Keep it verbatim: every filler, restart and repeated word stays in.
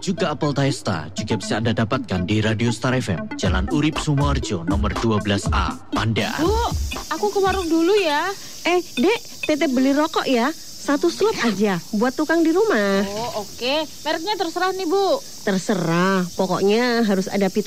juga apel Taesta juga bisa Anda dapatkan di Radio Star F M, Jalan Urip Sumoharjo nomor dua belas A, Pandan. Bu, aku ke warung dulu ya. Eh, Dek, Tete beli rokok ya. Satu slop aja buat tukang di rumah. Oh, oke. Mereknya terserah nih, Bu. Terserah, pokoknya harus ada vitamin